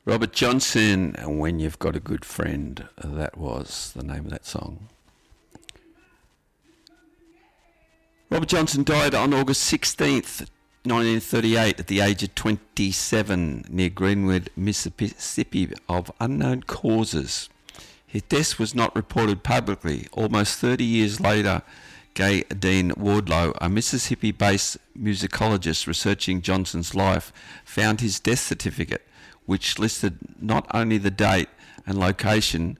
Robert Johnson, and When You've Got a Good Friend, that was the name of that song. Robert Johnson died on August 16th, 1938 at the age of 27 near Greenwood, Mississippi, of unknown causes. His death was not reported publicly. Almost 30 years later, Gay Dean Wardlow, a Mississippi-based musicologist researching Johnson's life, found his death certificate, which listed not only the date and location,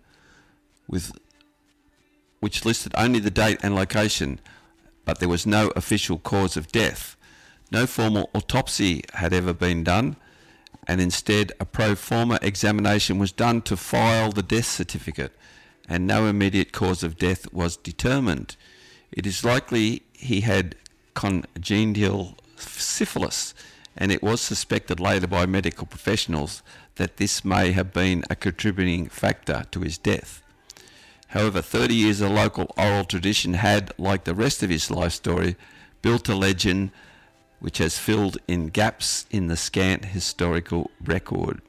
but there was no official cause of death. No formal autopsy had ever been done, and instead a pro forma examination was done to file the death certificate, and no immediate cause of death was determined. It is likely he had congenital syphilis, and it was suspected later by medical professionals that this may have been a contributing factor to his death. However, 30 years of local oral tradition had, like the rest of his life story, built a legend which has filled in gaps in the scant historical record.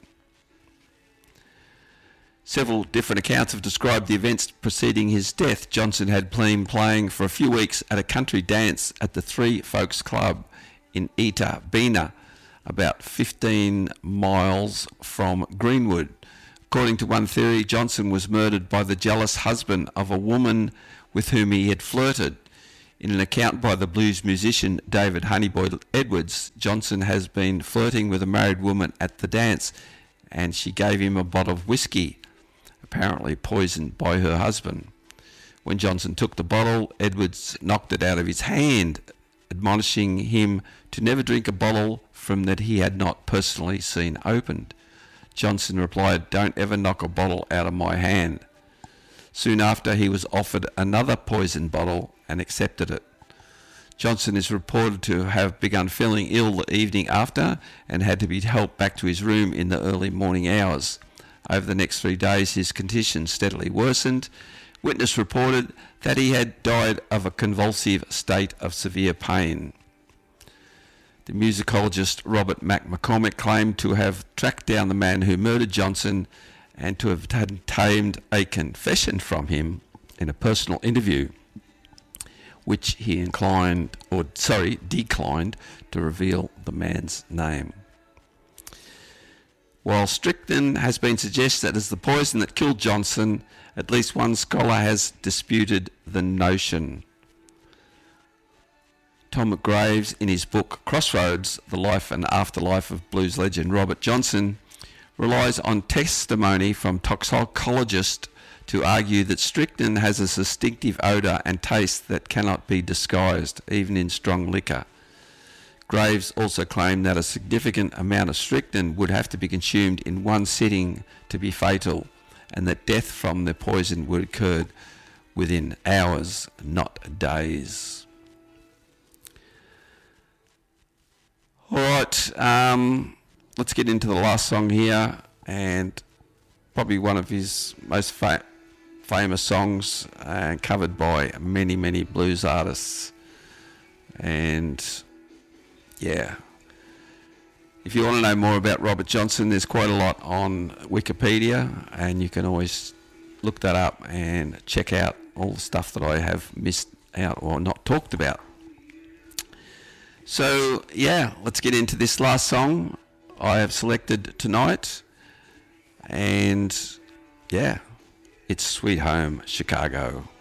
Several different accounts have described the events preceding his death. Johnson had been playing for a few weeks at a country dance at the Three Folks Club in Eta Bena, about 15 miles from Greenwood. According to one theory, Johnson was murdered by the jealous husband of a woman with whom he had flirted. In an account by the blues musician David Honeyboy Edwards, Johnson has been flirting with a married woman at the dance, and she gave him a bottle of whiskey, apparently poisoned by her husband. When Johnson took the bottle, Edwards knocked it out of his hand, admonishing him to never drink a bottle from that he had not personally seen opened. Johnson replied, "Don't ever knock a bottle out of my hand." Soon after, he was offered another poisoned bottle and accepted it. Johnson is reported to have begun feeling ill the evening after and had to be helped back to his room in the early morning hours. Over the next 3 days, his condition steadily worsened. Witness reported that he had died of a convulsive state of severe pain. The musicologist Robert McCormick claimed to have tracked down the man who murdered Johnson and to have obtained a confession from him in a personal interview, which he declined to reveal the man's name. While strychnine has been suggested as the poison that killed Johnson, at least one scholar has disputed the notion. Tom Graves, in his book Crossroads, The Life and Afterlife of Blues Legend Robert Johnson, relies on testimony from toxicologists to argue that strychnine has a distinctive odour and taste that cannot be disguised, even in strong liquor. Graves also claimed that a significant amount of strychnine would have to be consumed in one sitting to be fatal, and that death from the poison would occur within hours, not days. All right, let's get into the last song here, and probably one of his most famous songs, covered by many, many blues artists. And yeah, if you want to know more about Robert Johnson, there's quite a lot on Wikipedia, and you can always look that up and check out all the stuff that I have missed out or not talked about. So yeah, let's get into this last song I have selected tonight, and yeah, it's Sweet Home Chicago.